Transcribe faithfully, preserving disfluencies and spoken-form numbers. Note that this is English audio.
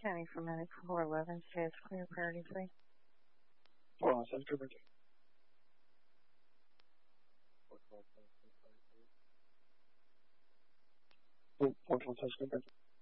County for Medic four eleven, says clear priority three. Hold on, says Cooper. Four twelve says Cooper.